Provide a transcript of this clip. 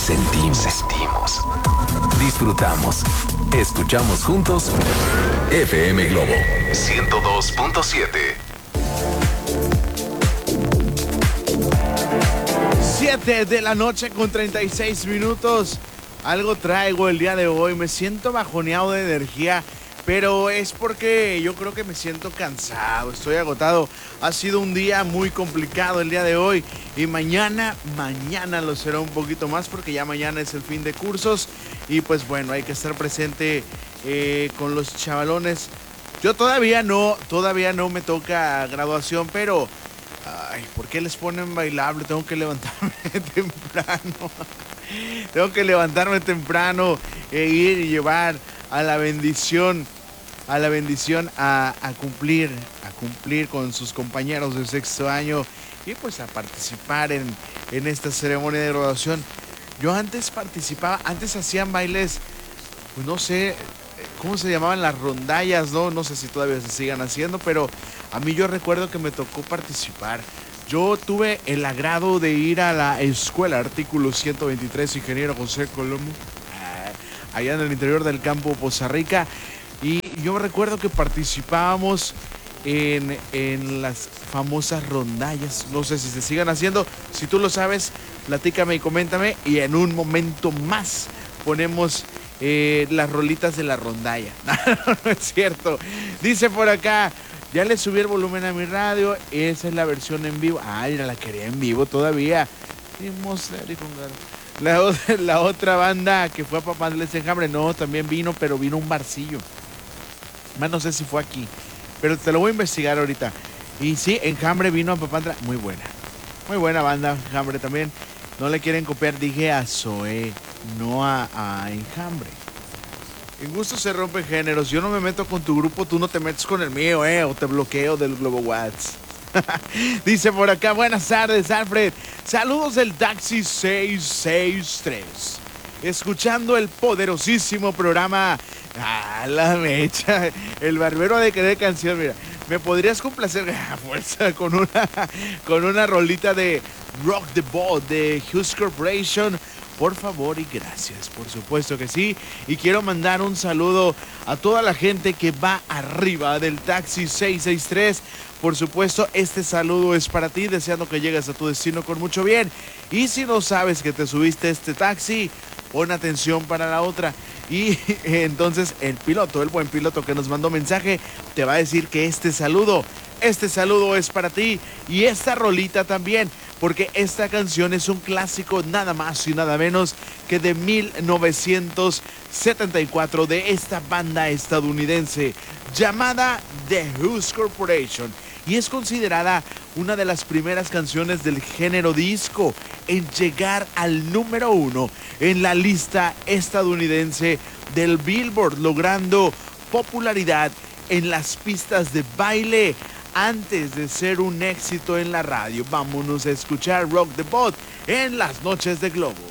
sentimos, disfrutamos, escuchamos juntos FM Globo 102.7. 7 de la noche con 36 minutos. Algo traigo el día de hoy. Me siento bajoneado de energía, pero es porque yo creo que me siento cansado, estoy agotado. Ha sido un día muy complicado el día de hoy y mañana lo será un poquito más porque ya mañana es el fin de cursos y pues bueno, hay que estar presente con los chavalones. Yo todavía no me toca graduación, pero ay, ¿por qué les ponen bailable? Tengo que levantarme temprano. E ir y llevar a la bendición a cumplir con sus compañeros de sexto año y pues a participar en esta ceremonia de graduación. Yo antes hacían bailes, pues no sé cómo se llamaban, las rondallas, no sé si todavía se sigan haciendo, pero a mí yo recuerdo que me tocó participar. Yo tuve el agrado de ir a la escuela Artículo 123 Ingeniero José Colombo, allá en el interior del campo Poza Rica, y yo recuerdo que participábamos en las famosas rondallas. No sé si se sigan haciendo. Si tú lo sabes, platícame y coméntame, y en un momento más ponemos las rolitas de la rondalla. No es cierto. Dice por acá, ya le subí el volumen a mi radio, esa es la versión en vivo. Ay, la quería en vivo todavía. La otra banda que fue a Papantla Enjambre, no, también vino, pero vino un barcillo. Más no sé si fue aquí, pero te lo voy a investigar ahorita. Y sí, Enjambre vino a Papantla, muy buena banda, Enjambre también. No le quieren copiar, dije a Zoé, no a Enjambre. En gusto se rompen géneros. Yo no me meto con tu grupo, tú no te metes con el mío, o te bloqueo del Globo Watts. Dice por acá, buenas tardes, Alfred. Saludos del taxi 663. Escuchando el poderosísimo programa. La mecha. El barbero de querer canción, mira. ¿Me podrías complacer a fuerza con una rolita de Rock the Boat de Hughes Corporation? Por favor y gracias, por supuesto que sí. Y quiero mandar un saludo a toda la gente que va arriba del taxi 663. Por supuesto, este saludo es para ti, deseando que llegues a tu destino con mucho bien. Y si no sabes que te subiste a este taxi, pon atención para la otra. Y entonces el buen piloto que nos mandó mensaje, te va a decir que este saludo es para ti. Y esta rolita también, porque esta canción es un clásico nada más y nada menos que de 1974 de esta banda estadounidense llamada The Hughes Corporation. Y es considerada una de las primeras canciones del género disco en llegar al número 1 en la lista estadounidense del Billboard, logrando popularidad en las pistas de baile antes de ser un éxito en la radio. Vámonos a escuchar Rock the Boat en las noches de Globo.